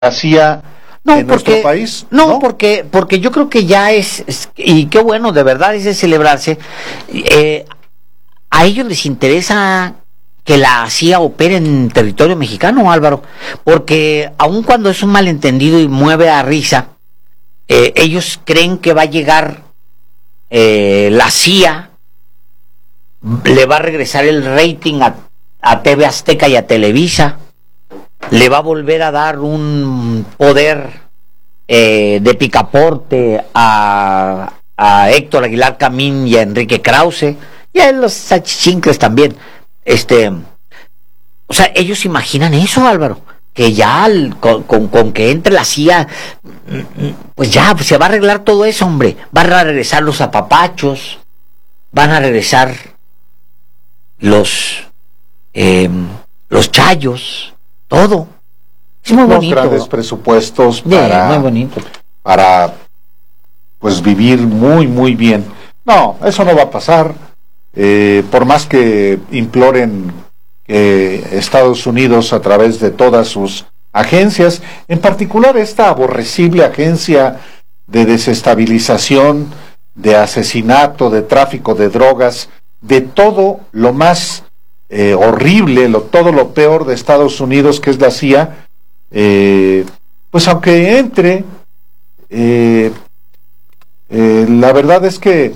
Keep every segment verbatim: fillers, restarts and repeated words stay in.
C I A no, en porque, nuestro país. No, no, porque porque yo creo que ya es, es y qué bueno, de verdad es de celebrarse. Eh, a ellos les interesa que la C I A opere en territorio mexicano, Álvaro, porque aun cuando es un malentendido y mueve a risa, eh, ellos creen que va a llegar eh, la C I A, le va a regresar el rating a, a T V Azteca y a Televisa, le va a volver a dar un poder eh, de picaporte a, a Héctor Aguilar Camín y a Enrique Krause, y a los achichincles también. Este, o sea, ellos imaginan eso, Álvaro, que ya al, con, con, con que entre la C I A, pues ya pues se va a arreglar todo eso, hombre. Van a regresar los apapachos, van a regresar los eh, los chayos, todo. Es muy los bonito. grandes presupuestos Yeah, para, muy bonito. para pues vivir muy muy bien. No, eso no va a pasar. Eh, por más que imploren que Estados Unidos a través de todas sus agencias, en particular esta aborrecible agencia de desestabilización, de asesinato, de tráfico de drogas, de todo lo más eh, horrible, lo, todo lo peor de Estados Unidos, que es la C I A, eh, pues aunque entre, eh, eh, la verdad es que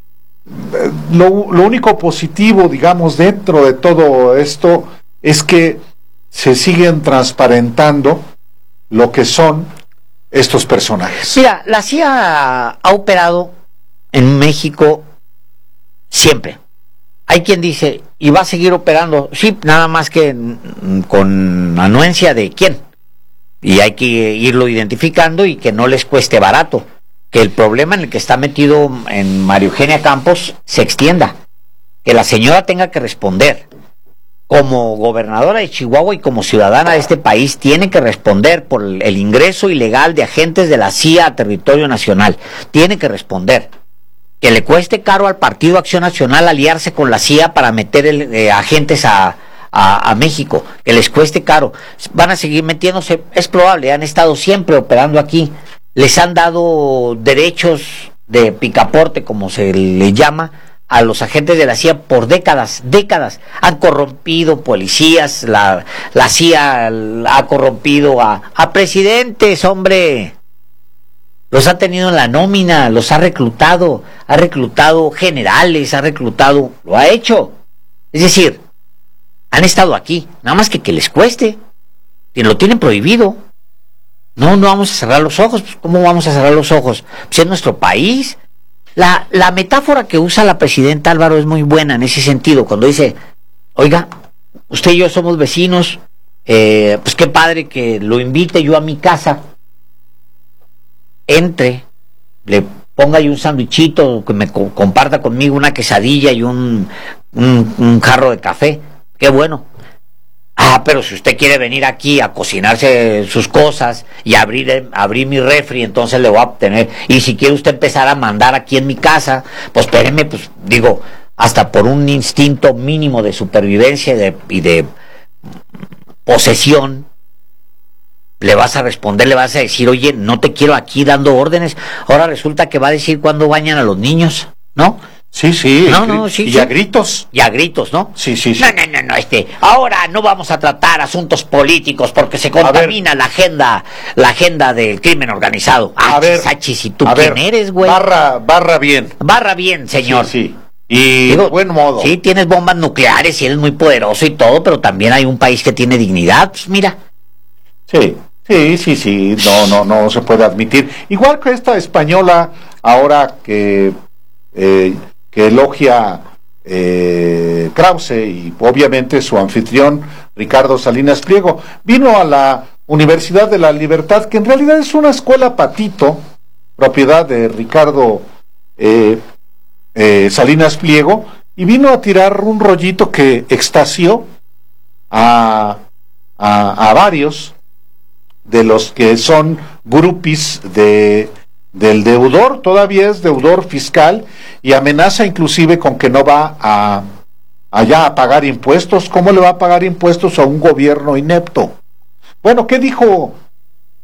Lo, lo único positivo, digamos, dentro de todo esto es que se siguen transparentando lo que son estos personajes. Mira, la C I A ha operado en México siempre. Hay quien dice, y va a seguir operando, sí, nada más que con anuencia de quién. Y hay que irlo identificando y que no les cueste barato. Que el problema en el que está metido en María Eugenia Campos se extienda, que la señora tenga que responder como gobernadora de Chihuahua y como ciudadana de este país, tiene que responder por el ingreso ilegal de agentes de la C I A a territorio nacional, tiene que responder. Que le cueste caro al Partido Acción Nacional aliarse con la C I A para meter el, eh, agentes a, a, a México, que les cueste caro, van a seguir metiéndose, es probable, han estado siempre operando aquí. Les han dado derechos de picaporte, como se le llama, a los agentes de la C I A por décadas, décadas. Han corrompido policías, la, la C I A ha corrompido a, a presidentes, hombre. Los ha tenido en la nómina, los ha reclutado, ha reclutado generales, ha reclutado, lo ha hecho. Es decir, han estado aquí, nada más que que les cueste, que lo tienen prohibido. No, no vamos a cerrar los ojos. Pues, ¿cómo vamos a cerrar los ojos? Pues es nuestro país. La, la metáfora que usa la presidenta, Álvaro, es muy buena en ese sentido. Cuando dice, oiga, usted y yo somos vecinos, eh, pues qué padre que lo invite yo a mi casa. Entre, le ponga yo un sandwichito, que me co- comparta conmigo una quesadilla y un, un, un jarro de café. Qué bueno. Ah, pero si usted quiere venir aquí a cocinarse sus cosas y abrir abrir mi refri, entonces le voy a tener. Y si quiere usted empezar a mandar aquí en mi casa, pues espéreme, pues digo, hasta por un instinto mínimo de supervivencia y de, y de posesión, le vas a responder, le vas a decir, oye, no te quiero aquí dando órdenes. Ahora resulta que va a decir cuándo bañan a los niños, ¿no? Sí, sí, no, no, sí, y sí. a gritos. Y a gritos, ¿no? Sí, sí, sí. No, no, no, no, este, ahora no vamos a tratar asuntos políticos porque se contamina la agenda, la agenda del crimen organizado. A ver, Achis, ¿y tú a quién ver, eres, güey? Barra, barra bien. Barra bien, señor. Sí, sí. Y Digo, de buen modo. Sí, tienes bombas nucleares y eres muy poderoso y todo, pero también hay un país que tiene dignidad, pues mira. Sí, sí, sí, sí, no, no, no se puede admitir. Igual que esta española, ahora que... Eh, que elogia eh, Krause y obviamente su anfitrión Ricardo Salinas Pliego, vino a la Universidad de la Libertad, que en realidad es una escuela patito, propiedad de Ricardo eh, eh, Salinas Pliego, y vino a tirar un rollito que extasió a, a, a varios de los que son groupies de del deudor, todavía es deudor fiscal, y amenaza inclusive con que no va a allá a pagar impuestos. ¿Cómo le va a pagar impuestos a un gobierno inepto? Bueno, ¿qué dijo